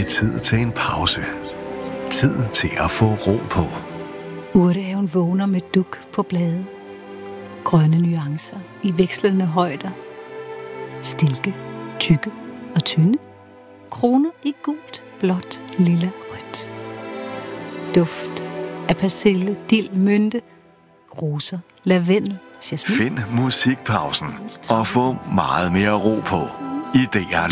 tid til en pause. Tid til at få ro på. Urtehaven vågner med duk på blade. Grønne nuancer i vekslende højder. Stilke, tykke og tynde. Kroner i gult, blåt, lilla, rødt. Duft af persille, dild, mynte, roser, lavendel, jasmin. Find musikpausen og få meget mere ro på i DR